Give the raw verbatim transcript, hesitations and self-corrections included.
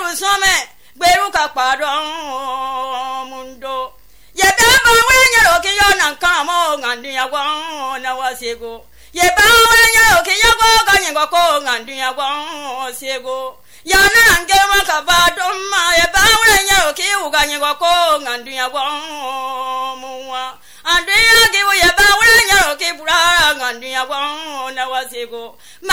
some, Beruka Padron Mundo. Yababa when you're looking on and come on and do your one hours ago. Yababa when you're looking your go and you go and do your one ago. Yana and give a cabadoma, Yababa when you're okay, and you go and do your one. And do you give a bow when you're okay, and do your one hours ago.